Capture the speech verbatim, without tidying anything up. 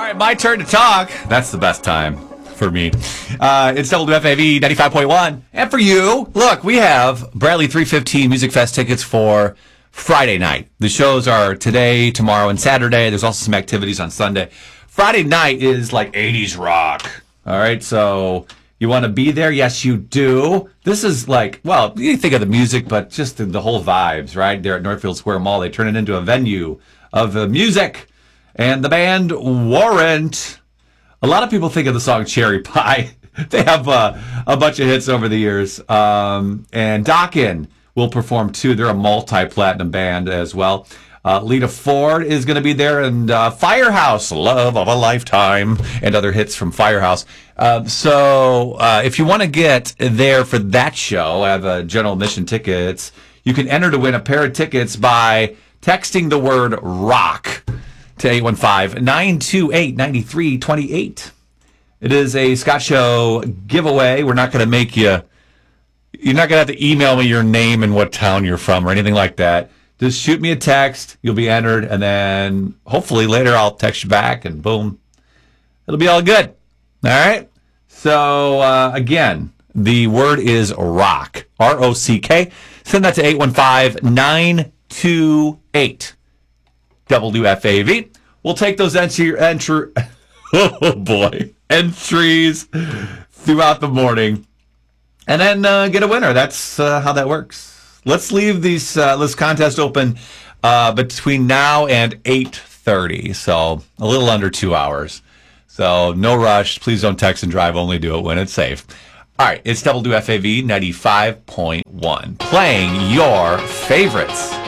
right, my turn to talk. That's the best time for me. Uh, it's W F A V ninety-five point one. And for you, look, we have Bradley three fifteen Music Fest tickets for Friday night. The shows are today, tomorrow, and Saturday. There's also some activities on Sunday. Friday night is like eighties rock. All right, so you want to be there? Yes, you do. This is like, well, you think of the music, but just the, the whole vibes, right? There at Northfield Square Mall, they turn it into a venue of the music. And the band Warrant. A lot of people think of the song Cherry Pie. They have uh, a bunch of hits over the years. Um, and Dokken will perform too. They're a multi-platinum band as well. Uh, Lita Ford is going to be there, and uh, Firehouse, Love of a Lifetime, and other hits from Firehouse. Uh, so uh, if you want to get there for that show, I have uh, general admission tickets. You can enter to win a pair of tickets by texting the word rock to eight one five, nine two eight, nine three two eight. It is a Scott Show giveaway. We're not going to make you, you're not going to have to email me your name and what town you're from or anything like that. Just shoot me a text. You'll be entered. And then hopefully later I'll text you back and boom, it'll be all good. All right. So uh, again, the word is rock, R O C K. Send that to eight one five, nine two eight. W F A V. We'll take those entry, entry oh boy, entries throughout the morning, and then uh, get a winner. That's uh, how that works. Let's leave these uh, this contest open uh, between now and eight thirty, so a little under two hours. So no rush. Please don't text and drive. Only do it when it's safe. All right, it's W F A V ninety-five point one, playing your favorites.